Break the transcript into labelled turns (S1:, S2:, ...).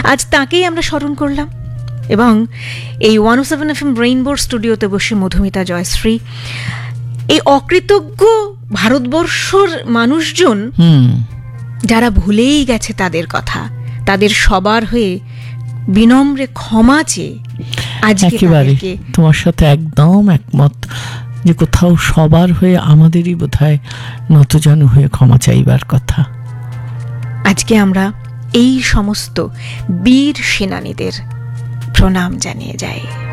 S1: আজ তাকেই আমরা স্মরণ করলাম এবং এই 107 FM রেইনবোর স্টুডিওতে বসে মধুমিতা জয়শ্রী এই অকৃতজ্ঞ ভারতবর্ষর মানুষজন যারা ভুলেই গেছে তাদের কথা, তাদের সবার হয়ে বিনম্রে ক্ষমা চেয়ে আজকে
S2: একেবারে তোমার সাথে একদম একমত যে কোথাও সবার হয়ে আমাদেরই বোধহয় নতজানু হয়ে ক্ষমা চাইবার কথা।
S1: আজকে আমরা এই সমস্ত বীর সেনানীদের প্রণাম জানিয়ে যাই।